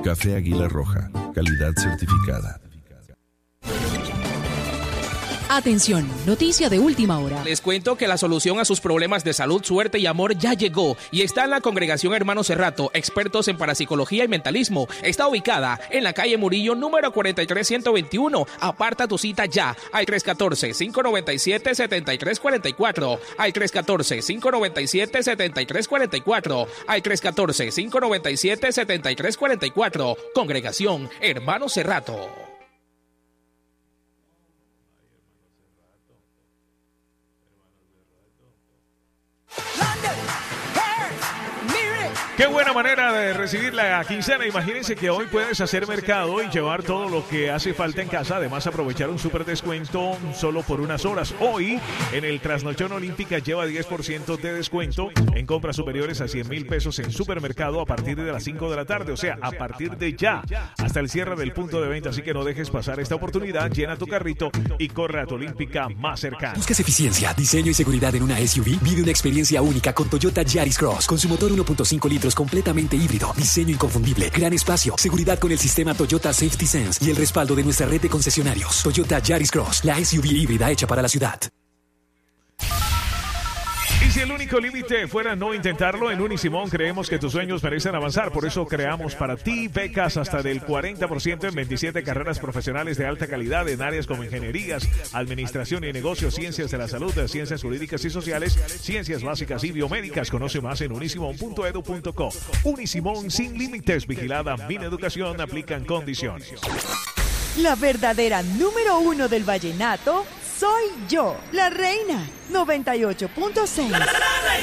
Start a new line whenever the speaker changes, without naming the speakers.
Café Águila Roja, calidad certificada.
Atención, noticia de última hora.
Les cuento que la solución a sus problemas de salud, suerte y amor ya llegó y está en la Congregación Hermanos Cerrato, expertos en parapsicología y mentalismo. Está ubicada en la calle Murillo, número 43121. Aparta tu cita ya al 314-597-7344, al 314-597-7344, al 314-597-7344. Congregación Hermanos Cerrato.
Qué buena manera de recibir la quincena. Imagínense que hoy puedes hacer mercado y llevar todo lo que hace falta en casa. Además, aprovechar un súper descuento solo por unas horas. Hoy, en el Trasnochón Olímpica, lleva 10% de descuento en compras superiores a 100,000 pesos en supermercado a partir de las 5 de la tarde. O sea, a partir de ya, hasta el cierre del punto de venta. Así que no dejes pasar esta oportunidad. Llena tu carrito y corre a tu Olímpica más cercana.
¿Buscas eficiencia, diseño y seguridad en una SUV? Vive una experiencia única con Toyota Yaris Cross. Con su motor 1.5 litros completamente híbrido, diseño inconfundible, gran espacio, seguridad con el sistema Toyota Safety Sense y el respaldo de nuestra red de concesionarios. Toyota Yaris Cross, la SUV híbrida hecha para la ciudad.
Y si el único límite fuera no intentarlo, en Unisimón creemos que tus sueños merecen avanzar. Por eso creamos para ti becas hasta del 40% en 27 carreras profesionales de alta calidad en áreas como ingenierías, administración y negocios, ciencias de la salud, ciencias jurídicas y sociales, ciencias básicas y biomédicas. Conoce más en unisimon.edu.co. Unisimón, sin límites, vigilada Mineducación, aplican condiciones.
La verdadera número 1 del vallenato soy yo, la reina 98.6.